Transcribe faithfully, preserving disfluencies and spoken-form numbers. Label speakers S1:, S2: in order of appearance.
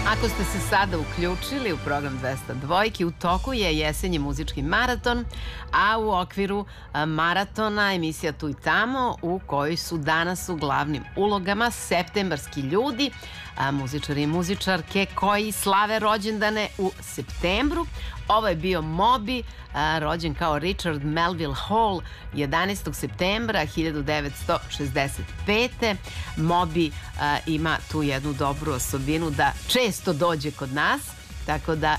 S1: Ako ste se sada uključili u program dvesta dvojke, u toku je jesenji muzički maraton, a u okviru maratona emisija Tu i tamo, u kojoj su danas u glavnim ulogama septembarski ljudi, muzičari i muzičarke koji slave rođendane u septembru. Ovo je bio Moby, rođen kao Richard Melville Hall jedanaestog septembra hiljadu devetsto šezdeset pete. Moby ima tu jednu dobru osobinu da često dođe kod nas, tako da